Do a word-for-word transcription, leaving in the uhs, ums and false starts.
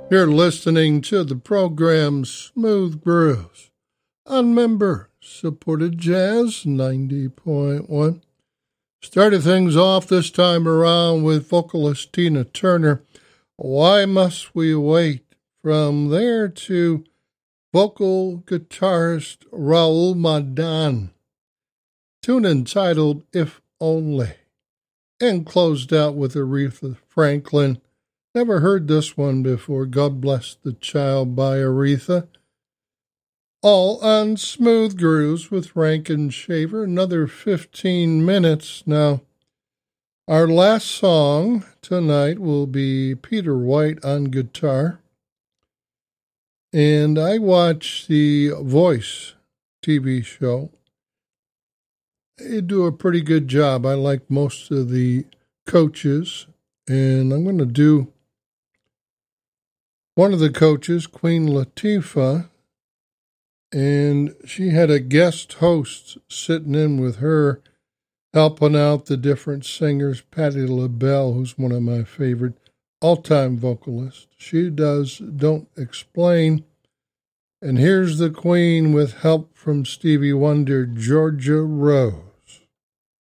You're listening to the program Smooth Grooves on member-supported Jazz ninety point one. Started things off this time around with vocalist Tina Turner, Why Must We Wait? From there to vocal guitarist Raul Madan, tune entitled If Only, and closed out with Aretha Franklin. Never heard this one before, God Bless the Child by Aretha. All on Smooth Grooves with Rankin Shaver, another fifteen minutes. Now, our last song tonight will be Peter White on guitar. And I watch the Voice T V show. They do a pretty good job. I like most of the coaches. And I'm going to do one of the coaches, Queen Latifah, and she had a guest host sitting in with her, helping out the different singers. Patti LaBelle, who's one of my favorite all-time vocalists. She does Don't Explain. And here's the Queen with help from Stevie Wonder, Georgia Rose.